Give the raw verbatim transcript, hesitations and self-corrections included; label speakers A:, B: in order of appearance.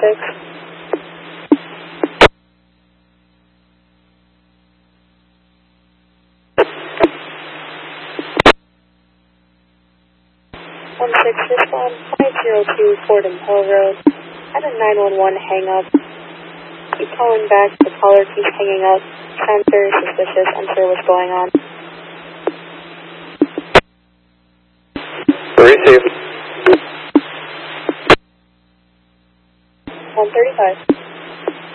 A: six. one six, respond five zero two Fort and Hill Road. At a nine one one hang up. Keep calling back, the caller keeps hanging up. Sounds very suspicious, unsure what's going on.
B: Receive.
A: one thirty-five.